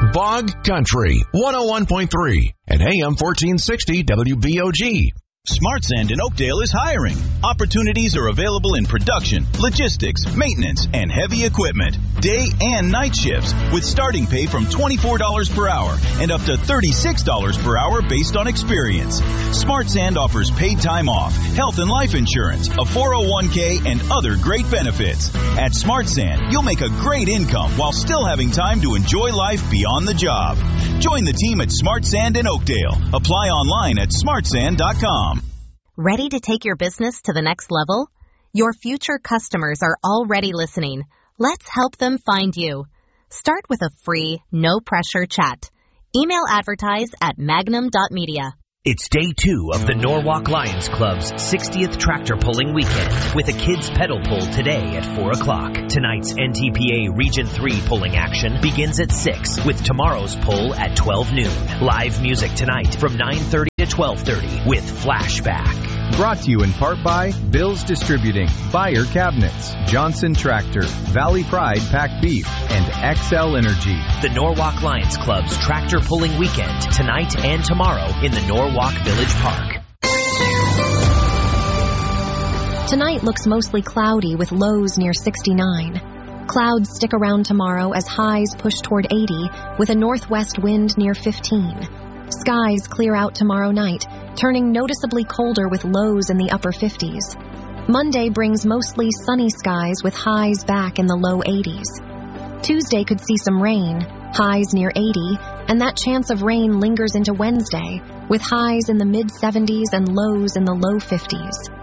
Bog Country 101.3 and AM 1460 WBOG. Smart Sand in Oakdale is hiring. Opportunities are available in production, logistics, maintenance, and heavy equipment. Day and night shifts with starting pay from $24 per hour and up to $36 per hour based on experience. Smart Sand offers paid time off, health and life insurance, a 401k, and other great benefits. At Smart Sand, you'll make a great income while still having time to enjoy life beyond the job. Join the team at Smart Sand in Oakdale. Apply online at smartsand.com. Ready to take your business to the next level? Your future customers are already listening. Let's help them find you. Start with a free, no-pressure chat. Email advertise at magnum.media. It's day 2 of the Norwalk Lions Club's 60th tractor pulling weekend with a kids pedal pull today at 4 o'clock. Tonight's NTPA Region 3 pulling action begins at 6 with tomorrow's pull at 12 noon. Live music tonight from 9:30 to 12:30 with Flashback. Brought to you in part by Bill's Distributing, Buyer Cabinets, Johnson Tractor, Valley Pride Packed Beef, and XL Energy. The Norwalk Lions Club's tractor pulling weekend tonight and tomorrow in the Norwalk Village Park. Tonight looks mostly cloudy with lows near 69. Clouds stick around tomorrow as highs push toward 80 with a northwest wind near 15. Skies clear out tomorrow night, turning noticeably colder with lows in the upper 50s. Monday brings mostly sunny skies with highs back in the low 80s. Tuesday could see some rain, highs near 80, and that chance of rain lingers into Wednesday, with highs in the mid-70s and lows in the low 50s.